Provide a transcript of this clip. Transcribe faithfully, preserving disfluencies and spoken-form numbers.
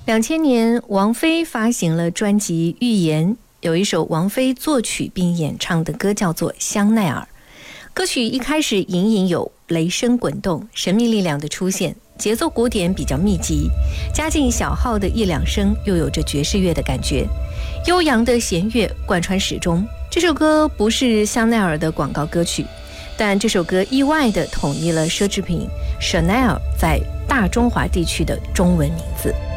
两千年，王菲发行了专辑《预言》，有一首王菲作曲并演唱的歌叫做《香奈儿》。歌曲一开始隐隐有雷声滚动、神秘力量的出现，节奏鼓点比较密集，加进小号的一两声，又有着爵士乐的感觉，悠扬的弦乐贯穿始终。这首歌不是香奈儿的广告歌曲，但这首歌意外地统一了奢侈品 Chanel 在大中华地区的中文名字。